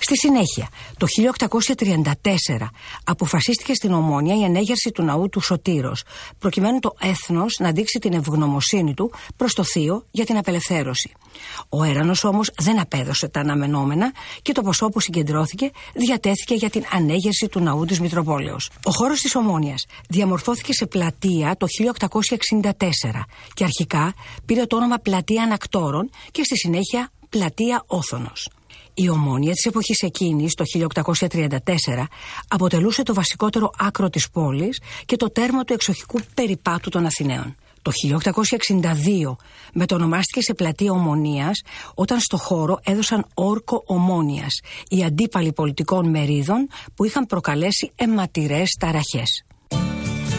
Στη συνέχεια, το 1834 αποφασίστηκε στην Ομόνια η ανέγερση του ναού του Σωτήρος, προκειμένου το έθνος να δείξει την ευγνωμοσύνη του προς το θείο για την απελευθέρωση. Ο έρανος όμως δεν απέδωσε τα αναμενόμενα και το ποσό που συγκεντρώθηκε διατέθηκε για την ανέγερση του ναού της Μητροπόλεως. Ο χώρος της Ομόνιας διαμορφώθηκε σε πλατεία το 1864 και αρχικά πήρε το όνομα Πλατεία Ανακτόρων και στη συνέχεια Πλατεία Όθωνος. Η Ομόνια της εποχής εκείνης, το 1834, αποτελούσε το βασικότερο άκρο της πόλης και το τέρμα του εξοχικού περιπάτου των Αθηναίων. Το 1862 μετονομάστηκε σε Πλατεία Ομονίας όταν στο χώρο έδωσαν όρκο Ομόνιας οι αντίπαλοι πολιτικών μερίδων που είχαν προκαλέσει αιματηρές ταραχές.